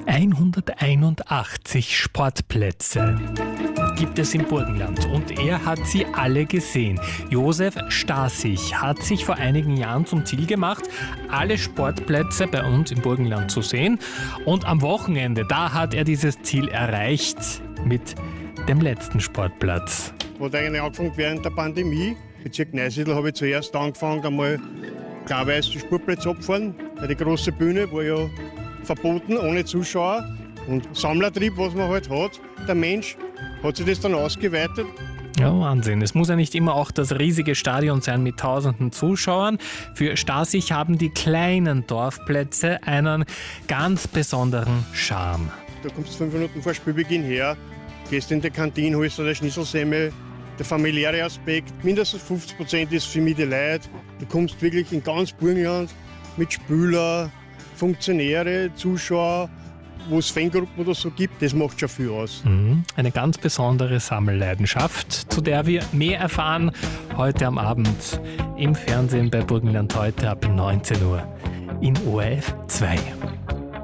181 Sportplätze gibt es im Burgenland und er hat sie alle gesehen. Josef Stasich hat sich vor einigen Jahren zum Ziel gemacht, alle Sportplätze bei uns im Burgenland zu sehen. Und am Wochenende, da hat er dieses Ziel erreicht mit dem letzten Sportplatz. Hat eigentlich angefangen während der Pandemie. Bezirk Neusiedl habe ich zuerst angefangen, einmal klarweise die Sportplätze abfahren. Die große Bühne war ja verboten, ohne Zuschauer. Und Sammlertrieb, was man halt hat, der Mensch, hat sich das dann ausgeweitet. Ja, Wahnsinn. Es muss ja nicht immer auch das riesige Stadion sein mit tausenden Zuschauern. Für Stasich haben die kleinen Dorfplätze einen ganz besonderen Charme. Du kommst 5 Minuten vor Spielbeginn her, gehst in die Kantine, holst dir eine Schnitzelsemmel. Der familiäre Aspekt, mindestens 50% ist für mich die Leute. Du kommst wirklich in ganz Burgenland mit Spieler, Funktionäre, Zuschauer, wo es Fangruppen oder so gibt, das macht schon viel aus. Eine ganz besondere Sammelleidenschaft, zu der wir mehr erfahren heute am Abend im Fernsehen bei Burgenland heute ab 19 Uhr in ORF 2.